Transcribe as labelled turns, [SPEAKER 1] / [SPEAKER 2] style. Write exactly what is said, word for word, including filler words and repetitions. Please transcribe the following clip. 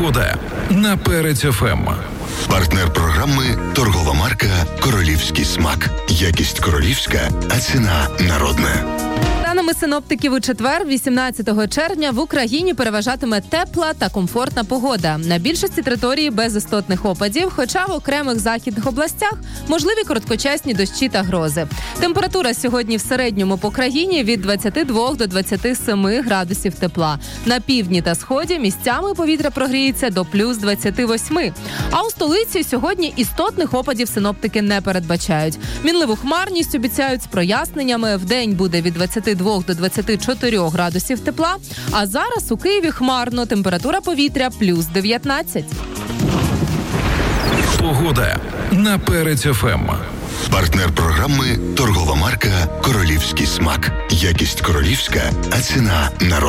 [SPEAKER 1] Погода на Перець еф ем.
[SPEAKER 2] Партнер програми – торгова марка «Королівський смак». Якість королівська, а ціна народна.
[SPEAKER 3] Даними синоптиків, у четвер, вісімнадцятого червня, в Україні переважатиме тепла та комфортна погода. На більшості території без істотних опадів, хоча в окремих західних областях можливі короткочасні дощі та грози. Температура сьогодні в середньому по країні від двадцяти двох до двадцяти семи градусів тепла. На півдні та сході місцями повітря прогріється до плюс двадцяти восьми. А у столиці сьогодні істотних опадів синоптики не передбачають. Мінливу хмарність обіцяють з проясненнями. Вдень буде від двадцяти двох до двадцяти чотирьох градусів тепла, а зараз у Києві хмарно, температура повітря плюс дев'ятнадцять.
[SPEAKER 1] Погода на Перець еф ем.
[SPEAKER 2] Партнер програми – торгова марка «Королівський смак». Якість королівська, а ціна народна.